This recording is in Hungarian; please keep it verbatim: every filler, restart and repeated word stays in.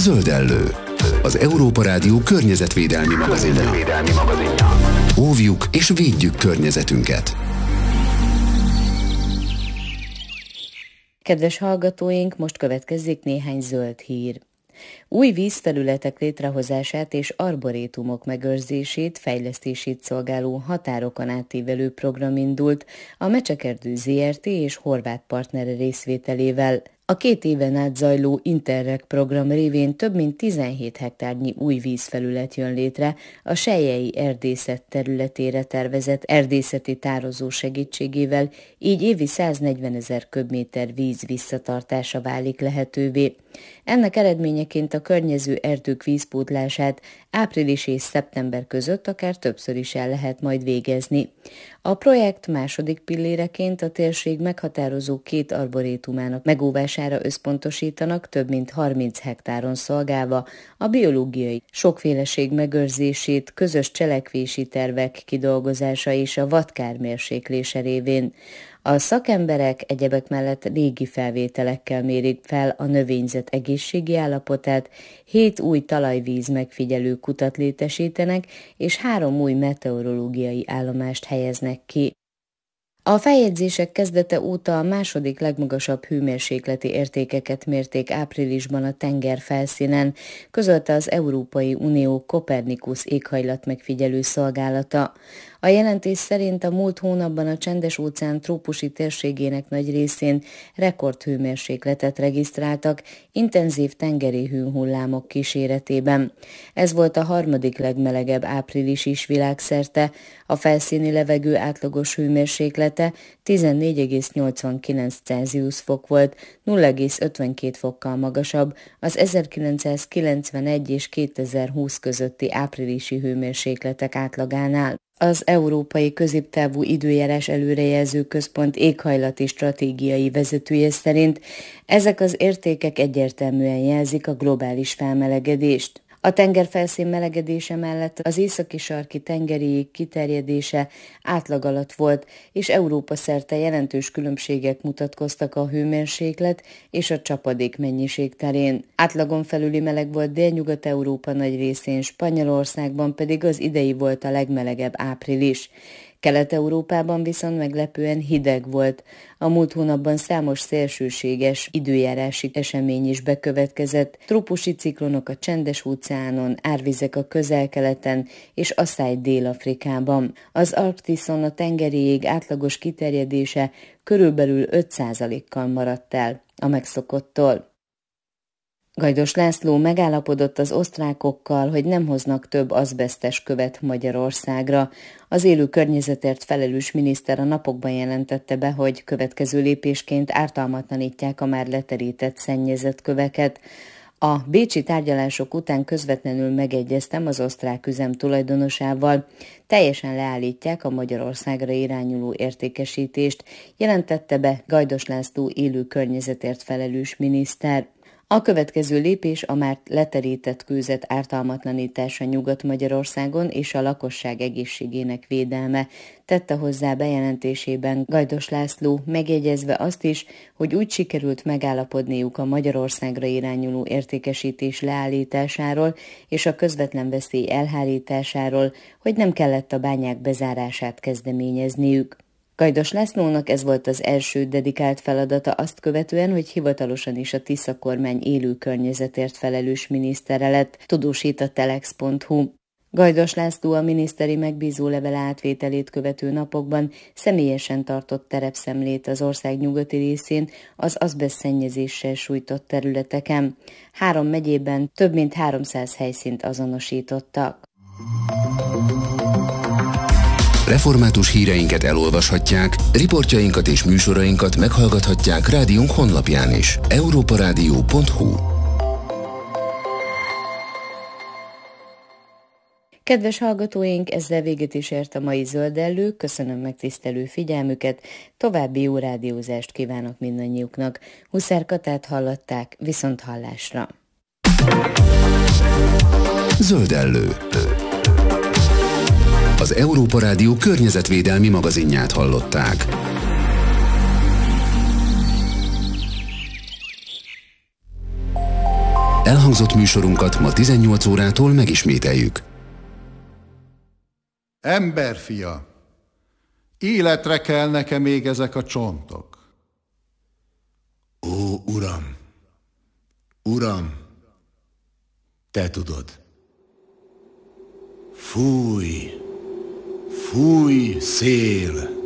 Zöldellő, az Európa Rádió környezetvédelmi magazinja. Óvjuk és védjük környezetünket. Kedves hallgatóink, most következik néhány zöld hír. Új vízfelületek létrehozását és arborétumok megőrzését, fejlesztését szolgáló határokon átívelő program indult a Mecsekerdő zé er té és horvát partnere részvételével. A két éven át zajló Interreg program révén több mint tizenhét hektárnyi új vízfelület jön létre a selyei erdészet területére tervezett erdészeti tározó segítségével, így évi száznegyvenezer köbméter víz visszatartása válik lehetővé. Ennek eredményeként a környező erdők vízpótlását április és szeptember között akár többször is el lehet majd végezni. A projekt második pilléreként a térség meghatározó két arborétumának megóvására összpontosítanak, több mint harminc hektáron szolgálva a biológiai sokféleség megőrzését, közös cselekvési tervek kidolgozása és a vadkár mérséklése révén. A szakemberek egyebek mellett légi felvételekkel mérik fel a növényzet egészségi állapotát, hét új talajvíz megfigyelő kutat létesítenek, és három új meteorológiai állomást helyeznek ki. A feljegyzések kezdete óta a második legmagasabb hőmérsékleti értékeket mérték áprilisban a tenger felszínen, közölte az Európai Unió Copernicus éghajlatmegfigyelő szolgálata. A jelentés szerint a múlt hónapban a Csendes-óceán trópusi térségének nagy részén rekordhőmérsékletet regisztráltak intenzív tengeri hőhullámok kíséretében. Ez volt a harmadik legmelegebb április is világszerte, a felszíni levegő átlagos hőmérséklete tizennégy egész nyolcvankilenc Celsius fok volt, nulla egész ötvenkét fokkal magasabb az ezerkilencszázkilencvenegy és kétezer-húsz közötti áprilisi hőmérsékletek átlagánál. Az Európai Középtávú Időjárás Előrejelző Központ éghajlati stratégiai vezetője szerint ezek az értékek egyértelműen jelzik a globális felmelegedést. A tengerfelszín melegedése mellett az északi sarki tengeri jég kiterjedése átlag alatt volt, és Európa szerte jelentős különbségek mutatkoztak a hőmérséklet és a csapadék mennyiség terén. Átlagon felüli meleg volt Délnyugat-Európa nagy részén, Spanyolországban pedig az idei volt a legmelegebb április. Kelet-Európában viszont meglepően hideg volt. A múlt hónapban számos szélsőséges időjárási esemény is bekövetkezett. Trópusi ciklonok a Csendes-óceánon, árvizek a Közel-Keleten és asszály Dél-Afrikában. Az Arktiszon a tengeri jég átlagos kiterjedése körülbelül öt százalékkal maradt el a megszokottól. Gajdos László megállapodott az osztrákokkal, hogy nem hoznak több azbesztes követ Magyarországra. Az élő környezetért felelős miniszter a napokban jelentette be, hogy következő lépésként ártalmatlanítják a már leterített szennyezett köveket. A bécsi tárgyalások után közvetlenül megegyeztem az osztrák üzem tulajdonosával, teljesen leállítják a Magyarországra irányuló értékesítést, jelentette be Gajdos László élő környezetért felelős miniszter. A következő lépés a már leterített kőzet ártalmatlanítása Nyugat-Magyarországon és a lakosság egészségének védelme, tette hozzá bejelentésében Gajdos László, megjegyezve azt is, hogy úgy sikerült megállapodniuk a Magyarországra irányuló értékesítés leállításáról és a közvetlen veszély elhárításáról, hogy nem kellett a bányák bezárását kezdeményezniük. Gajdos Lászlónak ez volt az első dedikált feladata azt követően, hogy hivatalosan is a Tisza kormány élő környezetért felelős minisztere lett, tudósít a telex pont hu. Gajdos László a miniszteri megbízólevele átvételét követő napokban személyesen tartott terepszemlét az ország nyugati részén az azbeszt szennyezéssel sújtott területeken. Három megyében több mint háromszáz helyszínt azonosítottak. Református híreinket elolvashatják, riportjainkat és műsorainkat meghallgathatják rádiónk honlapján is. európa rádió pont hu. Kedves hallgatóink, ezzel véget is ért a mai Zöldellő, köszönöm megtisztelő figyelmüket, további jó rádiózást kívánok mindannyiuknak. Huszár Katát hallották, viszont hallásra. Zöldellő. Az Európa Rádió környezetvédelmi magazinját hallották. Elhangzott műsorunkat ma tizennyolc órától megismételjük. Emberfia, életre kell nekem még ezek a csontok. Ó, Uram, Uram, te tudod. Fúj, fúj, szél!